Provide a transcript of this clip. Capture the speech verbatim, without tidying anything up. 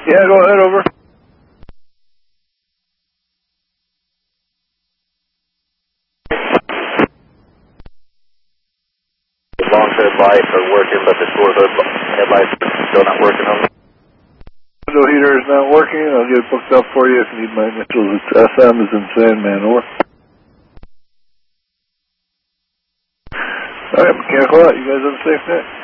Yeah, go ahead, over. Long headlights are working, but the short headlights are still not working on them. Window heater is not working. I'll get it booked up for you if you need my initials. It's S M as in Sandman, over. Alright, mechanical out. You guys have a safe night.